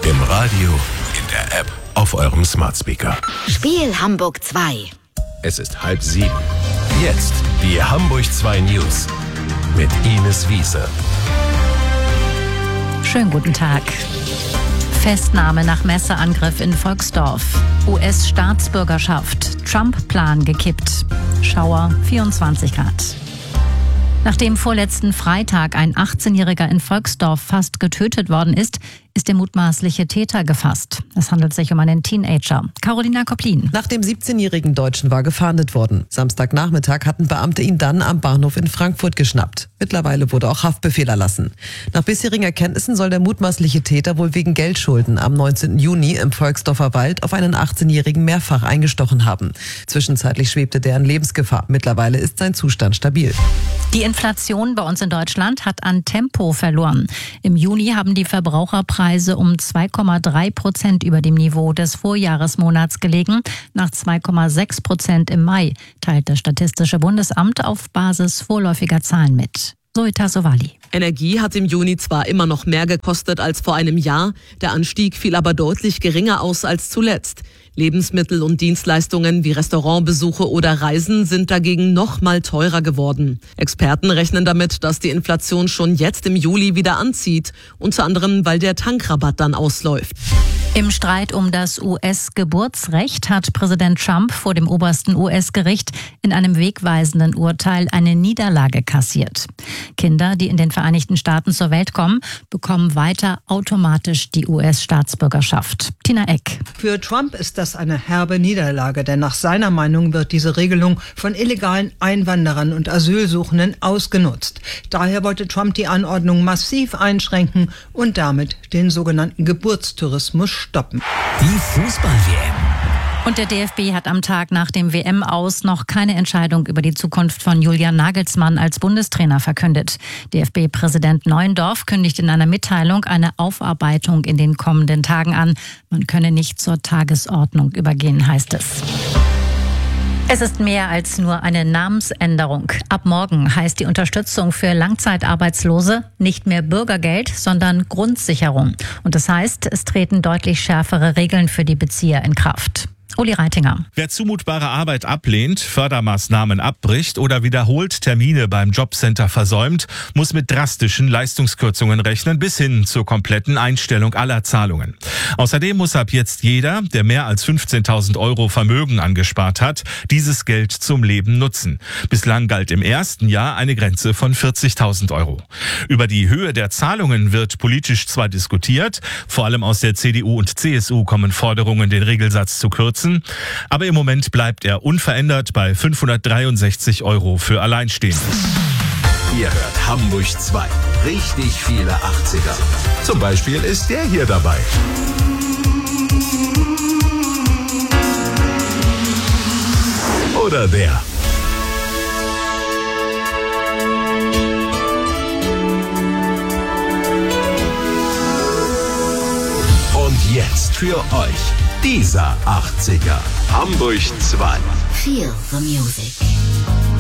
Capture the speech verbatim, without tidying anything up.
Im Radio, in der App, auf eurem Smart Speaker. Spiel Hamburg zwei. Es ist halb sieben. Jetzt die Hamburg zwei News mit Ines Wiese. Schönen guten Tag. Festnahme nach Messerangriff in Volksdorf. U S-Staatsbürgerschaft. Trump-Plan gekippt. Schauer vierundzwanzig Grad. Nachdem vorletzten Freitag ein achtzehnjähriger in Volksdorf fast getötet worden ist, ist der mutmaßliche Täter gefasst. Es handelt sich um einen Teenager. Carolina Koplin. Nach dem siebzehnjährigen Deutschen war gefahndet worden. Samstagnachmittag hatten Beamte ihn dann am Bahnhof in Frankfurt geschnappt. Mittlerweile wurde auch Haftbefehl erlassen. Nach bisherigen Erkenntnissen soll der mutmaßliche Täter wohl wegen Geldschulden am neunzehnten Juni im Volksdorfer Wald auf einen achtzehnjährigen mehrfach eingestochen haben. Zwischenzeitlich schwebte der in Lebensgefahr. Mittlerweile ist sein Zustand stabil. Die Inflation bei uns in Deutschland hat an Tempo verloren. Im Juni haben die Verbraucherpreise um zwei Komma drei Prozent über dem Niveau des Vorjahresmonats gelegen, nach zwei Komma sechs Prozent im Mai, teilt das Statistische Bundesamt auf Basis vorläufiger Zahlen mit. Zoita Sowali. Energie hat im Juni zwar immer noch mehr gekostet als vor einem Jahr, der Anstieg fiel aber deutlich geringer aus als zuletzt. Lebensmittel und Dienstleistungen wie Restaurantbesuche oder Reisen sind dagegen noch mal teurer geworden. Experten rechnen damit, dass die Inflation schon jetzt im Juli wieder anzieht, unter anderem weil der Tankrabatt dann ausläuft. Im Streit um das U S-Geburtsrecht hat Präsident Trump vor dem obersten U S-Gericht in einem wegweisenden Urteil eine Niederlage kassiert. Kinder, die in den Vereinigten Staaten zur Welt kommen, bekommen weiter automatisch die U S-Staatsbürgerschaft. Tina Eck. Für Trump ist das eine herbe Niederlage, denn nach seiner Meinung wird diese Regelung von illegalen Einwanderern und Asylsuchenden ausgenutzt. Daher wollte Trump die Anordnung massiv einschränken und damit den sogenannten Geburtstourismus stoppen. Die Fußball-W M. Und der D F B hat am Tag nach dem W M-Aus noch keine Entscheidung über die Zukunft von Julian Nagelsmann als Bundestrainer verkündet. D F B-Präsident Neuendorf kündigt in einer Mitteilung eine Aufarbeitung in den kommenden Tagen an. Man könne nicht zur Tagesordnung übergehen, heißt es. Es ist mehr als nur eine Namensänderung. Ab morgen heißt die Unterstützung für Langzeitarbeitslose nicht mehr Bürgergeld, sondern Grundsicherung. Und das heißt, es treten deutlich schärfere Regeln für die Bezieher in Kraft. Uli Reitinger. Wer zumutbare Arbeit ablehnt, Fördermaßnahmen abbricht oder wiederholt Termine beim Jobcenter versäumt, muss mit drastischen Leistungskürzungen rechnen, bis hin zur kompletten Einstellung aller Zahlungen. Außerdem muss ab jetzt jeder, der mehr als fünfzehntausend Euro Vermögen angespart hat, dieses Geld zum Leben nutzen. Bislang galt im ersten Jahr eine Grenze von vierzigtausend Euro. Über die Höhe der Zahlungen wird politisch zwar diskutiert, vor allem aus der C D U und C S U kommen Forderungen, den Regelsatz zu kürzen. Aber im Moment bleibt er unverändert bei fünfhundertdreiundsechzig Euro für Alleinstehende. Ihr hört Hamburg zwei. Richtig viele achtziger. Zum Beispiel ist der hier dabei. Oder der. Und jetzt für euch dieser achtziger. Hamburg zwei. Feel the music.